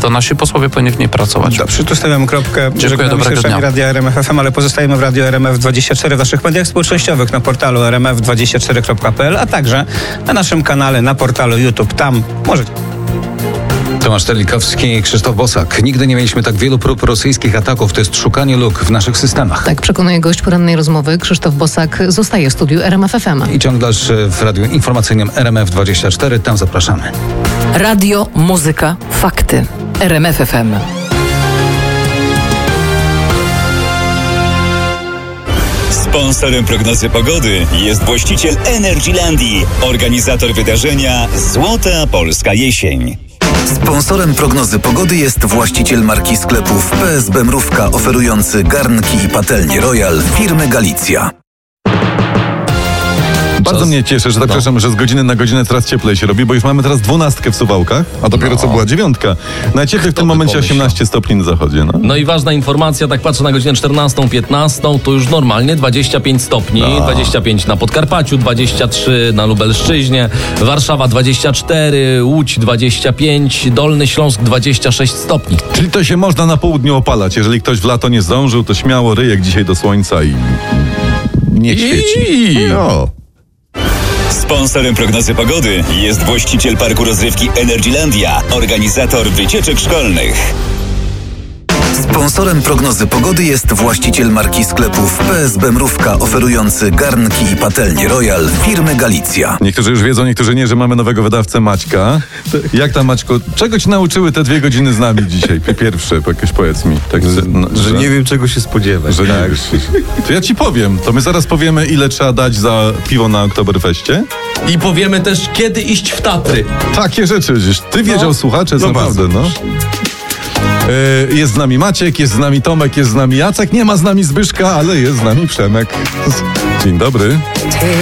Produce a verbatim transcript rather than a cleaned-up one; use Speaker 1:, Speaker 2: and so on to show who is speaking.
Speaker 1: to nasi posłowie powinni w niej pracować.
Speaker 2: Dobrze, tu stawiam kropkę.
Speaker 1: Dziękuję, dobrego dnia.
Speaker 2: Radia R M F F M, ale pozostajemy w Radio R M F dwadzieścia cztery w naszych mediach społecznościowych, na portalu r m f dwadzieścia cztery kropka p l, a także na naszym kanale, na portalu YouTube. Tam możecie.
Speaker 3: Tomasz Terlikowski, Krzysztof Bosak. Nigdy nie mieliśmy tak wielu prób rosyjskich ataków. To jest szukanie luk w naszych systemach.
Speaker 4: Tak przekonuje gość porannej rozmowy. Krzysztof Bosak zostaje w studiu R M F F M.
Speaker 3: I ciąg dalszy w radiu informacyjnym R M F dwadzieścia cztery. Tam zapraszamy.
Speaker 5: Radio, muzyka, fakty. R M F F M.
Speaker 6: Sponsorem prognozy pogody jest właściciel Energylandii, organizator wydarzenia Złota Polska Jesień.
Speaker 7: Sponsorem prognozy pogody jest właściciel marki sklepów P S B Mrówka, oferujący garnki i patelnie Royal firmy Galicja.
Speaker 8: Bardzo mnie cieszy, że tak
Speaker 1: No.
Speaker 8: przepraszam, że z godziny na godzinę coraz cieplej się robi, bo już mamy teraz dwunastkę w Suwałkach, a dopiero
Speaker 1: No.
Speaker 8: co była dziewiątka. Najcieplej w tym
Speaker 1: by
Speaker 8: momencie
Speaker 1: pomyślał?
Speaker 8: osiemnaście stopni na zachodzie. No.
Speaker 9: No i ważna informacja, tak patrzę na godzinę czternastą, piętnastą, to już normalnie dwadzieścia pięć stopni,
Speaker 8: No.
Speaker 9: dwadzieścia pięć na Podkarpaciu, dwadzieścia trzy na Lubelszczyźnie, Warszawa dwadzieścia cztery, Łódź dwadzieścia pięć, Dolny Śląsk dwadzieścia sześć stopni.
Speaker 8: Czyli to się można na południu opalać. Jeżeli ktoś w lato nie zdążył, to śmiało ryjek dzisiaj do słońca i nie świeci. No.
Speaker 6: Sponsorem prognozy pogody jest właściciel parku rozrywki Energylandia, organizator wycieczek szkolnych.
Speaker 7: Sponsorem prognozy pogody jest właściciel marki sklepów P S B Mrówka, oferujący garnki i patelnie Royal firmy Galicja.
Speaker 8: Niektórzy już wiedzą, niektórzy nie, że mamy nowego wydawcę Maćka. Jak tam, Maćku, czego ci nauczyły te dwie godziny z nami dzisiaj? Pierwsze, jakoś powiedz mi. Tak,
Speaker 10: Że,
Speaker 8: no,
Speaker 10: że nie wiem, czego się spodziewać.
Speaker 8: Że
Speaker 10: tak.
Speaker 8: nie wiesz. To ja ci powiem. To my zaraz powiemy, ile trzeba dać za piwo na Oktoberfeście.
Speaker 9: I powiemy też, kiedy iść w Tatry.
Speaker 8: Takie rzeczy gdzieś. Ty wiedział,
Speaker 9: No.
Speaker 8: słuchacze,
Speaker 10: No
Speaker 8: naprawdę, no. Yy, Jest z nami Maciek, jest z nami Tomek, jest z nami Jacek. Nie ma z nami Zbyszka, ale jest z nami Przemek. Dzień dobry.